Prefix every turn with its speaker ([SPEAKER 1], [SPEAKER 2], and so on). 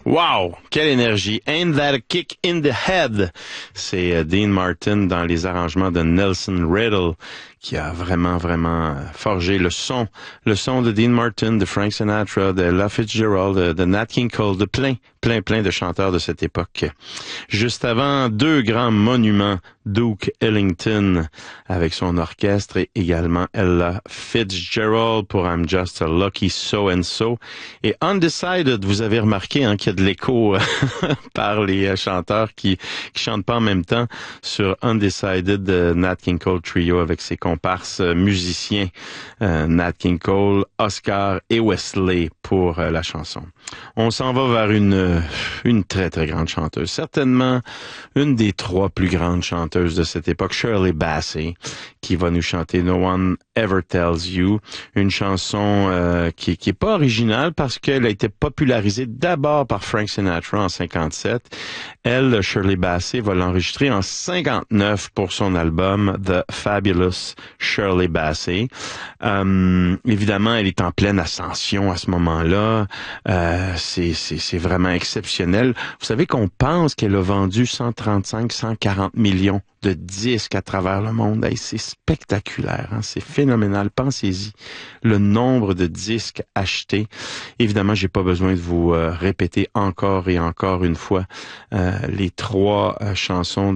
[SPEAKER 1] Wow! Quelle énergie! Ain't that a kick in the head? C'est Dean Martin dans les arrangements de Nelson Riddle qui a vraiment forgé le son de Dean Martin, de Frank Sinatra, de Ella Fitzgerald, de Nat King Cole, de plein de chanteurs de cette époque. Juste avant, deux grands monuments, Duke Ellington avec son orchestre et également Ella Fitzgerald pour I'm Just a Lucky So-and-So. Et Undecided, vous avez remarqué qu'il y a de l'écho par les chanteurs qui chantent pas en même temps sur Undecided de Nat King Cole Trio avec ses comparses musiciens Nat King Cole, Oscar et Wesley pour la chanson. On s'en va vers une très grande chanteuse, certainement une des trois plus grandes chanteuses de cette époque, Shirley Bassey, qui va nous chanter No One Ever Tells You, une chanson qui est pas originale parce qu'elle a été popularisée d'abord par Frank Sinatra en 57. Elle, Shirley Bassey, va l'enregistrer en 59 pour son album The Fabulous Shirley Bassey. Évidemment, elle est en pleine ascension à ce moment-là. C'est vraiment exceptionnel. Vous savez qu'on pense qu'elle a vendu 135-140 millions de disques à travers le monde. Hey, c'est spectaculaire, c'est phénoménal. Pensez-y, le nombre de disques achetés. Évidemment, j'ai pas besoin de vous répéter encore et encore une fois les trois chansons